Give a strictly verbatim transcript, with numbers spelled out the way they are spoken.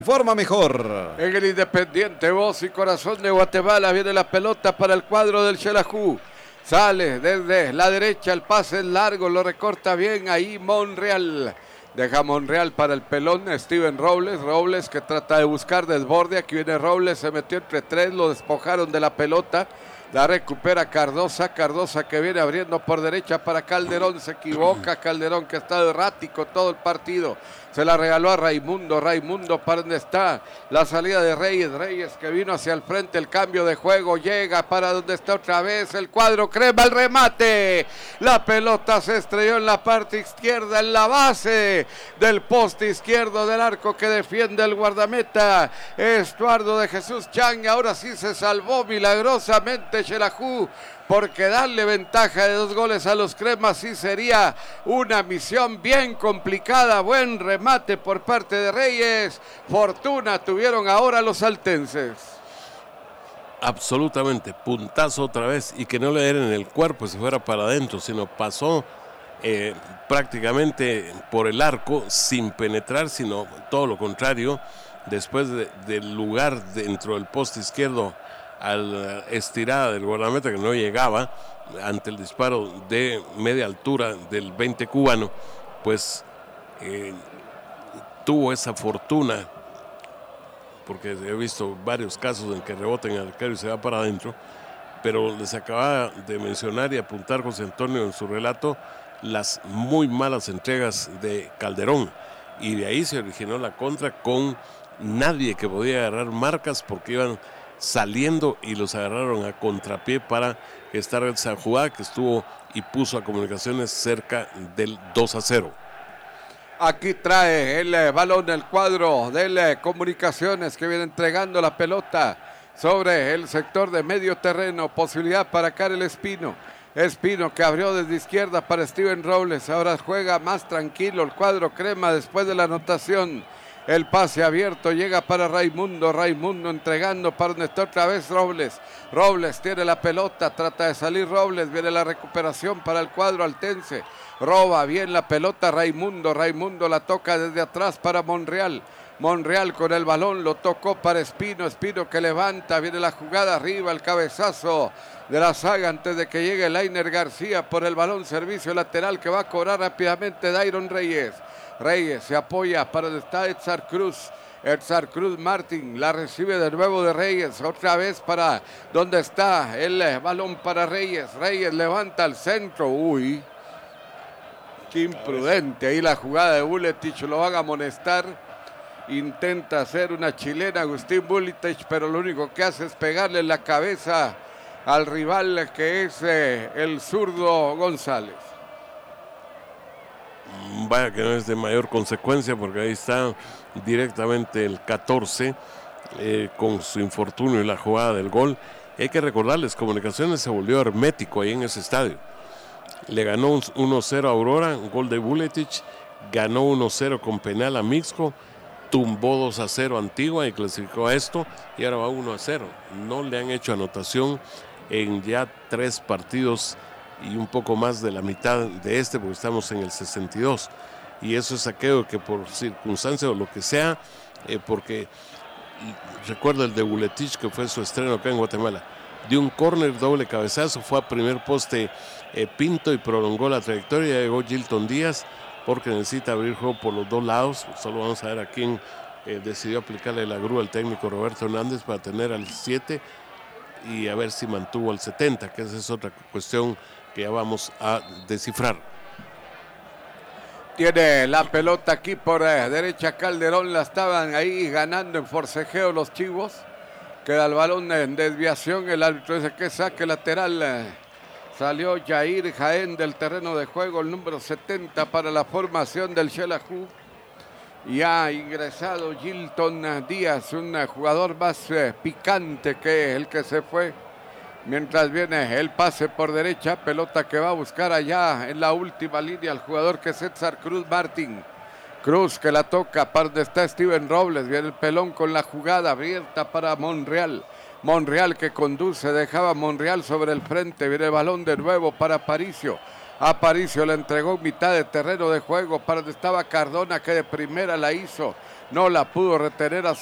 Forma mejor. En el Independiente, voz y corazón de Guatemala, viene la pelota para el cuadro del Xelajú. Sale desde la derecha, el pase es largo, lo recorta bien ahí Monreal. Deja Monreal para el pelón, Steven Robles. Robles que trata de buscar desborde. Aquí viene Robles, se metió entre tres, lo despojaron de la pelota. La recupera Cardosa, Cardosa que viene abriendo por derecha para Calderón, se equivoca Calderón que está errático todo el partido, se la regaló a Raimundo, Raimundo para donde está la salida de Reyes, Reyes que vino hacia el frente, el cambio de juego, llega para donde está otra vez el cuadro crema, el remate, la pelota se estrelló en la parte izquierda, en la base del poste izquierdo del arco que defiende el guardameta, Estuardo de Jesús Chang, ahora sí se salvó milagrosamente Xelajú, porque darle ventaja de dos goles a los cremas sí sería una misión bien complicada. Buen remate por parte de Reyes, fortuna tuvieron ahora los altenses. Absolutamente, puntazo otra vez y que no le dieran en el cuerpo si fuera para adentro, sino pasó eh, prácticamente por el arco sin penetrar, sino todo lo contrario, después de, del lugar dentro del poste izquierdo a la estirada del guardameta que no llegaba ante el disparo de media altura del veinte cubano, pues eh, tuvo esa fortuna, porque he visto varios casos en que rebotan al arquero y se va para adentro, pero les acababa de mencionar y apuntar José Antonio en su relato las muy malas entregas de Calderón, y de ahí se originó la contra con nadie que podía agarrar marcas porque iban saliendo y los agarraron a contrapié para estar esa jugada que estuvo y puso a Comunicaciones cerca del dos a cero. Aquí trae el eh, balón del cuadro de eh, Comunicaciones que viene entregando la pelota sobre el sector de medio terreno, posibilidad para Karel Espino. Espino que abrió desde izquierda para Steven Robles, ahora juega más tranquilo el cuadro crema después de la anotación. El pase abierto llega para Raimundo, Raimundo entregando para donde está otra vez Robles. Robles tiene la pelota, trata de salir Robles, viene la recuperación para el cuadro altense. Roba bien la pelota Raimundo, Raimundo la toca desde atrás para Monreal. Monreal con el balón, lo tocó para Espino, Espino que levanta, viene la jugada arriba, el cabezazo de la saga antes de que llegue Lainer García por el balón, servicio lateral que va a cobrar rápidamente Dairon Reyes. Reyes se apoya para donde está Edsar Cruz. Edsar Cruz Martín la recibe de nuevo de Reyes. Otra vez para donde está el balón para Reyes. Reyes levanta al centro. Uy, qué imprudente. Ahí la jugada de Buletich, lo van a amonestar. Intenta hacer una chilena Agustín Buletich, pero lo único que hace es pegarle en la cabeza al rival que es eh, el zurdo González. Vaya que no es de mayor consecuencia porque ahí está directamente el catorce eh, con su infortunio y la jugada del gol. Y hay que recordarles, Comunicaciones se volvió hermético ahí en ese estadio. Le ganó uno cero a Aurora, un gol de Buletich, ganó uno cero con penal a Mixco, tumbó dos a cero a Antigua y clasificó a esto, y ahora va uno a cero. No le han hecho anotación en ya tres partidos y un poco más de la mitad de este, porque estamos en el sesenta y dos, y eso es aquello que por circunstancia o lo que sea, eh, porque recuerdo el de Buletich que fue su estreno acá en Guatemala, de un córner doble cabezazo, fue a primer poste eh, Pinto y prolongó la trayectoria, llegó Gilton Díaz porque necesita abrir juego por los dos lados. Solo vamos a ver a quién eh, decidió aplicarle la grúa al técnico Roberto Hernández para tener al siete y a ver si mantuvo al setenta, que esa es otra cuestión que ya vamos a descifrar. Tiene la pelota aquí por eh, derecha Calderón, la estaban ahí ganando en forcejeo los Chivos. Queda el balón en desviación, el árbitro dice que saque lateral. Eh, salió Jair Jaén del terreno de juego, el número setenta para la formación del Xelajú. Y ha ingresado Gilton Díaz, un jugador más eh, picante que el que se fue. Mientras viene el pase por derecha, pelota que va a buscar allá en la última línea el jugador que es Edsar Cruz Martín. Cruz que la toca para donde está Steven Robles, viene el pelón con la jugada abierta para Monreal. Monreal que conduce, dejaba Monreal sobre el frente, viene el balón de nuevo para Aparicio. Aparicio le entregó mitad de terreno de juego para donde estaba Cardona, que de primera la hizo. No la pudo retener a